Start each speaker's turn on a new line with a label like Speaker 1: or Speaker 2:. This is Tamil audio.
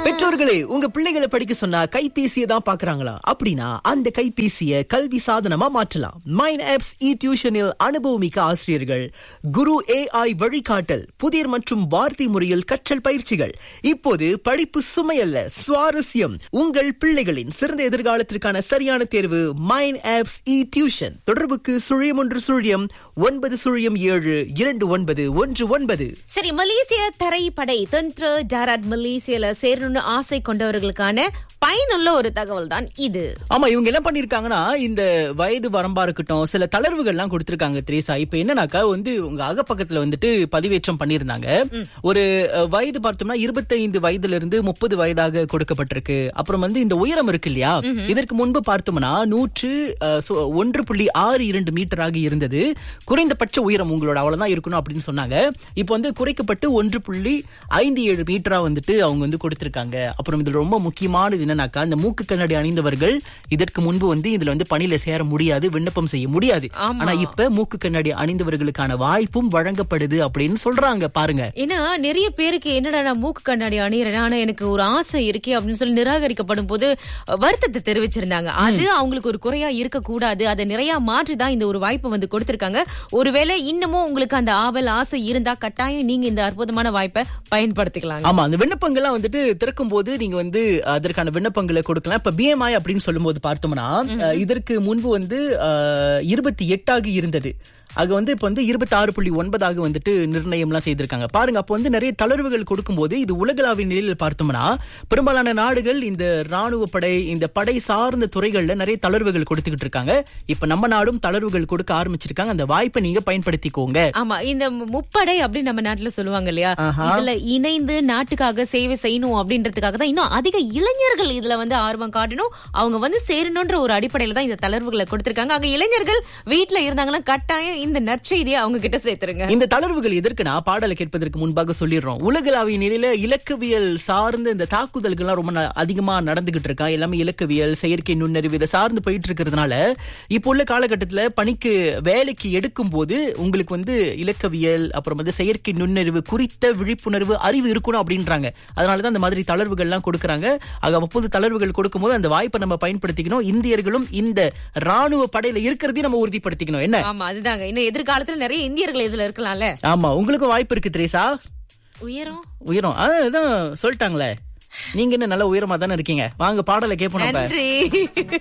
Speaker 1: பெற்றோர்களே, உங்க பிள்ளைகளை படிக்க சொன்னா கைபேசியை தான் பாக்குறாங்களா? அப்படின்னா அந்த கைபேசியை கல்வி சாதனமா மாற்றலாம். மைண்ட் ஆப்ஸ் இ டியூஷனில் அனுபவமிக்க ஆசிரியர்கள், குரு AI வழிகாட்டல், புதிர் மற்றும் வார்த்தை முறையில் கற்றல் பயிற்சிகள். இப்போது படிப்பு சுமையல்ல, சுவாரஸ்யம். உங்கள் பிள்ளைகளின் சிறந்த எதிர்காலத்திற்கான சரியான தேர்வு மைண்ட் ஆப்ஸ் இ டியூஷன். தொடர்புக்கு 0117292119.
Speaker 2: சரி, மலேசிய தரைப்படை தந்திர டாரட் மலேசியால சேரணும்னு ஆசை கொண்டவர்களுக்கான பயனுள்ள ஒரு தகவல் தான் இது.
Speaker 1: ஆமா, இவங்க என்ன பண்ணிருக்காங்கன்னா, இந்த வயது வரம்பா இருக்கட்டும், சில தளர்வுகள்லாம் கொடுத்திருக்காங்க திரேசா. இப்ப என்னன்னாக்கா உங்க அகப்பக்கத்துல பதிவேற்றம் பண்ணிருந்தாங்க. ஒரு வயது பார்த்தோம்னா 25 வயதுல இருந்து 30 வயதாக கொடுக்கப்பட்டிருக்கு. அப்புறம் இந்த உயரம் இருக்கு இல்லையா, இதற்கு முன்பு பார்த்தோம்னா 101.62 மீட்டராக இருந்தது. குறைந்தபட்ச உயரம் உங்களோட அவ்வளவுதான் இருக்கணும் அப்படின்னு சொன்னாங்க. இப்ப குறைக்கப்பட்டு 1.57 மீட்டரா அவங்க கொடுத்திருக்காங்க. அப்புறம் இதுல ரொம்ப முக்கியமானது என்னன்னாக்கா, இந்த மூக்கு கண்ணாடி அணிந்தவர்கள் இதற்கு முன்பு இதுல பணியில சேர முடியாது, விண்ணப்பம் செய்ய முடியாது. ஆனா இப்ப மூக்கு கண்ணாடி அணிந்தவர்களுக்கான வாய்ப்பும் வழங்கப்படுது அப்படின்னு சொல்றாங்க. பாருங்க,
Speaker 2: ஏன்னா நிறைய பேருக்கு என்னடா நான் மூக்கு கண்ணாடி அணியறேன், ஆனா எனக்கு ஒரு ஆசை இருக்கே அப்படின்னு சொல்லி நிராகரிக்கப்படும் போது வருத்தத்தை தெரிவிச்சிருந்தாங்க. அது அவங்களுக்கு ஒரு குறையா இருக்க கூடாது, அதை நிறைய மாற்றிதான் இந்த ஒரு வாய்ப்பு கொடுத்திருக்காங்க. ஒருவேளை இன்னமும் உங்களுக்கு அந்த ஆவல் ஆசை இருந்தா கட்டாயம் நீங்க இந்த அற்புதமான வாய்ப்பை பயன்படுத்திக்கலாம்.
Speaker 1: ஆமா, அந்த விண்ணப்பங்கள்லாம் திறக்கும் போது நீங்க அதற்கான விண்ணப்பங்களை கொடுக்கலாம். இப்ப BMI அப்படின்னு சொல்லும் போது பார்த்தோம்னா, இதற்கு முன்பு 28 இருந்தது. அது இப்ப 26.9 நிர்ணயம்லாம் செய்திருக்காங்க. பாருங்க, அப்ப நிறைய தளர்வுகள் கொடுக்கும்போது இது உலகளாவிய நிலையில் பார்த்தோம்னா பெரும்பாலான நாடுகள் இந்த ராணுவ படை, இந்த படை சார்ந்த துறைகள்ல நிறைய தளர்வுகள் கொடுத்துக்கிட்டு இருக்காங்க. இப்ப நம்ம நாடும் தளர்வுகள் கொடுக்க ஆரம்பிச்சிருக்காங்க. அந்த வாய்ப்பை நீங்க பயன்படுத்திக்கோங்க.
Speaker 2: ஆமா, இந்த முப்படை அப்படின்னு நம்ம நாட்டுல சொல்லுவாங்க இல்லையா, இதுல இணைந்து நாட்டுக்காக சேவை செய்யணும் அப்படின்றதுக்காக தான் இன்னும் அதிக இளைஞர்கள் இதுல ஆர்வம் காட்டணும், அவங்க சேரணும்ன்ற ஒரு அடிப்படையில தான் இந்த தளர்வுகளை கொடுத்திருக்காங்க. ஆக இளைஞர்கள் வீட்டுல இருந்தாங்கன்னா கட்டாயம் இந்த நற்செய்தியை அவங்க கிட்ட சேர்த்துருங்க.
Speaker 1: இந்த தளர்வுகள் எதற்குனா, பாடலை கேட்பதற்கு முன்பாக சொல்லிடுறோம், உலகளாவிய நிலையில இலக்கவியல் சார்ந்த இந்த தாக்குதல்கள்லாம் ரொம்ப அதிகமா நடந்துகிட்டு இருக்கா. எல்லாமே இலக்கவியல், செயற்கை நுண்ணறிவு இதை சார்ந்து போயிட்டு இருக்கிறதுனால இப்போ உள்ள காலகட்டத்துல பணிக்கு வேலைக்கு எடுக்கும் போது உங்களுக்கு இலக்கவியல் அப்புறம் செயற்கை நுண்ணறிவு குறித்த விழிப்புணர்வு அறிவு இருக்கணும் அப்படின்றாங்க. அதனாலதான் இந்த மாதிரி தளர்வுகள்லாம் கொடுக்கறாங்க. ஆக அப்போது தளர்வுகள் கொடுக்கும் போது அந்த வாய்ப்பை நம்ம பயன்படுத்திக்கணும். இந்தியர்களும் இந்த ராணுவ படையில இருக்கிறதையும் நம்ம உறுதிப்படுத்திக்கணும். என்ன?
Speaker 2: ஆமா, அதுதாங்க. இன்னும் எதிர்காலத்துல நிறைய இந்தியர்கள் இதுல இருக்கலாம்ல.
Speaker 1: ஆமா, உங்களுக்கும் வாய்ப்பு இருக்கு திரேசா. உயரம் அதான் சொல்லிட்டாங்களே, நீங்க என்ன நல்ல உயரமா தானே இருக்கீங்க. வாங்க பாடலை கேட்போம்.
Speaker 2: நன்றி.